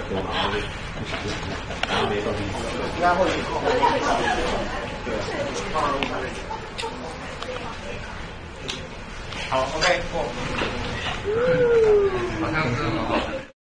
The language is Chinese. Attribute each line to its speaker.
Speaker 1: 多嘛，然后就不想去，然后没动力。
Speaker 2: 应该会有。对。好 ，OK，过。好像真的很好。